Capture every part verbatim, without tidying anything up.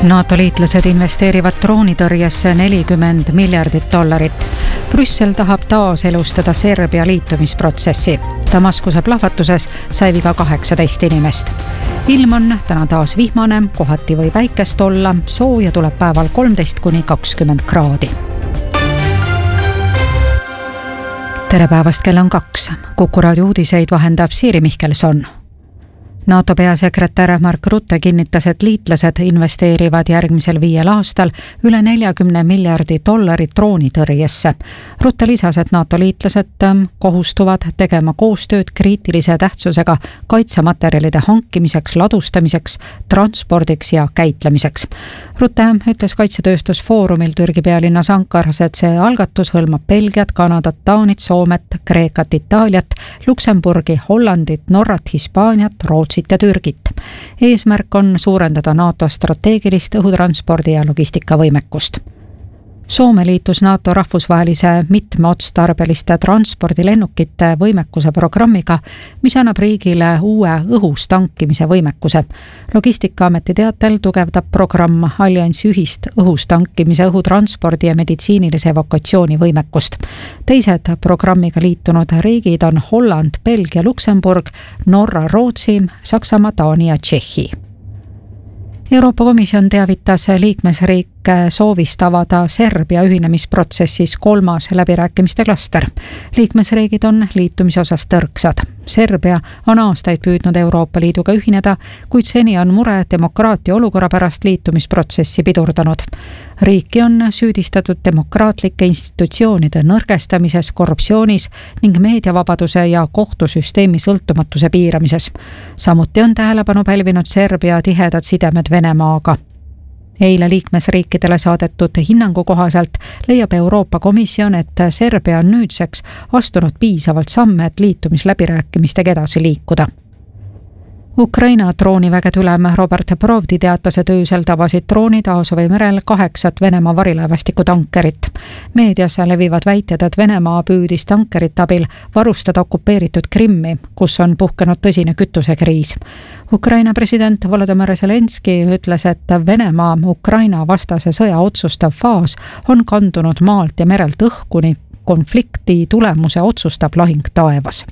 NATO liitlased investeerivad droonitõrjesse nelikümmend miljardit dollarit. Brüssel tahab taas elustada Serbia liitumisprotsessi. Damaskuse plahvatuses sai viga kaheksateist inimest. Ilm on täna taas vihmane, kohati või päikest olla, sooja tuleb päeval kolmteist kuni kakskümmend kraadi. Tere päevast, kell on kaks. Kuku raadio uudiseid vahendab Siiri Mihkelson. NATO peasekretär Mark Rutte kinnitas, et liitlased investeerivad järgmisel viiel aastal üle neljakümne miljardi dollarit droonitõrjesse. Rutte lisas, et NATO liitlased kohustuvad tegema koostööd kriitilise tähtsusega kaitsematerjalide hankimiseks, ladustamiseks, transpordiks ja käitlemiseks. Rutte ütles kaitsetööstusfoorumil Türgi pealinnas Ankaras, et see algatus hõlmab Belgiat, Kanadat, Taanit, Soomet, Kreekat, Itaaliat, Luksemburgi, Hollandit, Norrat, Hispaaniat, Rootsit ja Türgit. Eesmärk on suurendada NATO strateegilist õhutranspordi ja logistikavõimekust. Soome liitus NATO rahvusvahelise mitmeotstarbeliste transpordilennukite võimekuse programmiga, mis annab riigile uue õhus tankimise võimekuse. Logistikaameti teatel tugevdab programm alliansi ühist õhus tankimise, õhutranspordi ja meditsiinilise evakuatsiooni võimekust. Teised programmiga liitunud riigid on Holland, Belgia, Luksemburg, Norra, Rootsi, Saksamaa, Taani ja Tšehhi. Euroopa Komisjon teavitas liikmesriike soovist avada Serbia ühinemisprotsessis kolmas läbirääkimiste klaster. Liikmesriigid on liitumise osas tõrksad. Serbia on aastaid püüdnud Euroopa Liiduga ühineda, kuid seni on mure demokraatia olukorra pärast liitumisprotsessi pidurdanud. Riiki on süüdistatud demokraatlike institutsioonide nõrgestamises, korruptsioonis ning meediavabaduse ja kohtusüsteemi sõltumatuse piiramises. Samuti on tähelepanu pälvinud Serbia tihedad sidemed Venemaaga. Eile liikmesriikidele saadetud hinnangu kohaselt leiab Euroopa Komisjon, et Serbia on nüüdseks astunud piisavalt samme, et liitumisläbirääkimistega edasi liikuda. Ukraina droonivägede ülem Robert Brovdi teatas, et öösel tabasid droonid Aasovi merel kaheksat Venemaa varilaevastiku tankerit. Meedias levivad väited, et Venemaa püüdis tankerit abil varustada okupeeritud Krimmi, kus on puhkenud tõsine kütusekriis. Ukraina president Volodymyr Zelenski ütles, et Venemaa Ukraina vastase sõja otsustav faas on kandunud maalt ja merelt õhkuni, konflikti tulemuse otsustab lahing taevas.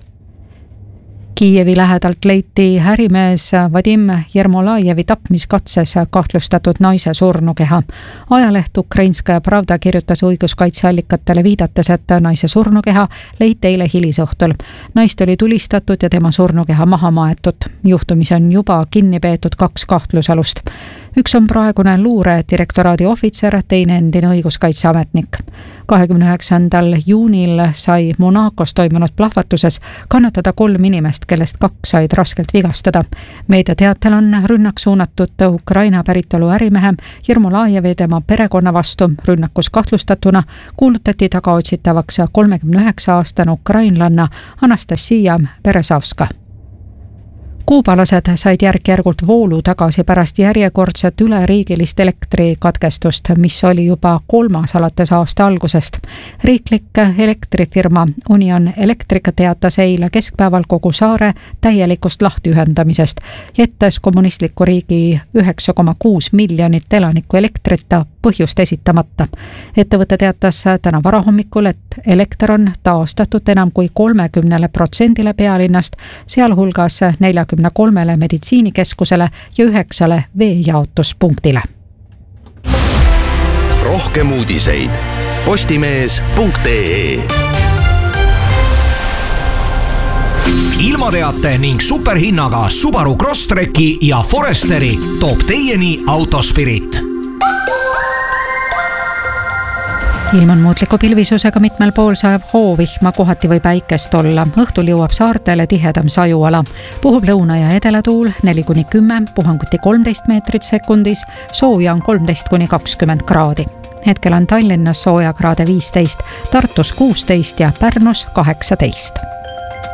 Kiievi lähedalt leiti ärimees Vadim Jermolajevi tapmiskatses kahtlustatud naise surnukeha. Ajaleht Ukrainskaja Pravda kirjutas õiguskaitseallikatele viidates, et naise surnukeha leiti eile hilisõhtul. Naist oli tulistatud ja tema surnukeha maha maetud. Juhtumis on juba kinni peetud kaks kahtlusalust. Üks on praegune luure direktoraadi ohvitser, teine endine õiguskaitseametnik. kahekümne üheksandal juunil sai Monacos toimunud plahvatuses kannatada kolm inimest, kellest kaks said raskelt vigastada. Meedia teatel on rünnak suunatud Ukraina päritolu ärimehe Jermolajevi tema perekonna vastu. Rünnakus kahtlustatuna kuulutati tagaotsitavaks kolmekümne üheksa aastane ukrainlanna Anastasia Berezovska. Kuubalased said järk-järgult voolu tagasi pärast järjekordset üleriigilist elektrikatkestust, mis oli juba kolmas alates aasta algusest. Riiklik elektrifirma Union Electric teatas eile keskpäeval kogu saare täielikust lahtiühendamisest, jättes kommunistliku riigi üheksa koma kuus miljonit elanikku elektrita põhjust esitamata. Ettevõte teatas täna varahommikul, et elekter on taastatud enam kui kolmekümnele protsendile pealinnast, sealhulgas neljakümne kolmele meditsiinikeskusele ja üheksale veejaotuspunktile. Rohkem uudiseid postimees punkt ee. Ilmateate ning superhinnaga Subaru Crosstreki ja Foresteri toob teieni Autospirit. Ilm on muutliku pilvisusega, mitmel pool sajab hoovihma, kohati või päikest olla. Õhtul jõuab saartele tihedam sajuala. Puhub lõuna- ja edelatuul neli kuni kümme, puhanguti kolmteist meetrit sekundis, sooja on kolmteist kuni kakskümmend kraadi. Hetkel on Tallinnas sooja kraade viisteist, Tartus kuusteist ja Pärnus kaheksateist.